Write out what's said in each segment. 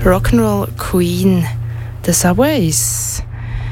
Rock'n'Roll Queen, The Subways.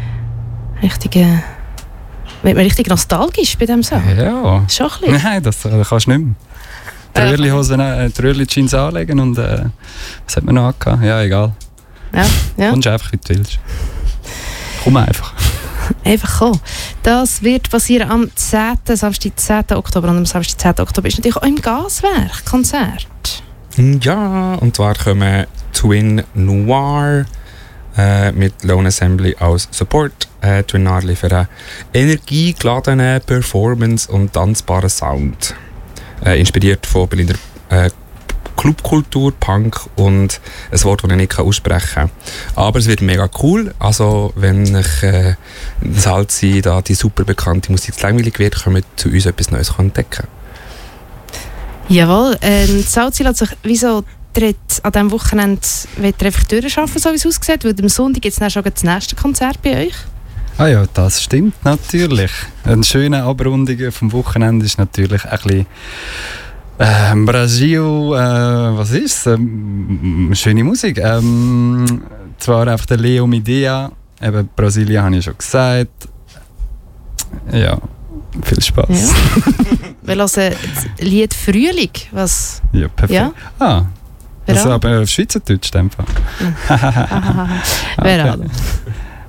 Wird man richtig nostalgisch bei diesem Song? Ja. Schon ein bisschen. Nein, das kannst du nicht mehr. Tröhrli-Jeans anlegen und was hat man noch angehabt? Ja, egal. Ja. Kommst einfach, wie du willst. Komm einfach. Einfach kommen. Das wird passieren am 10. Oktober. Und am Samstag, 10. Oktober ist natürlich auch im Gaswerk Konzert. Ja, und zwar kommen Twin Noir mit Lone Assembly als Support. Twin Noir liefern energiegeladenen Performance und tanzbaren Sound. Inspiriert von Berliner Clubkultur, Punk und ein Wort, das ich nicht aussprechen kann. Aber es wird mega cool. Also, wenn ich Salzi, da die super bekannte Musik zu langweilig wird, können wir zu uns etwas Neues entdecken. Jawohl. Salzi lässt sich wieso an diesem Wochenende einfach durcharbeiten, so wie es aussieht, weil am Sonntag gibt es schon das nächste Konzert bei euch. Ah ja, das stimmt natürlich. Eine schöne Abrundung vom Wochenende ist natürlich ein bisschen Brasil, was ist es? Schöne Musik. Zwar einfach der Leo Midea, eben Brasilien habe ich schon gesagt. Ja, viel Spaß. Ja. Wir hören das Lied Frühling. Was? Ja, perfekt. Ja? Also aber auf Schweizerdeutsch in dem Fall. Wer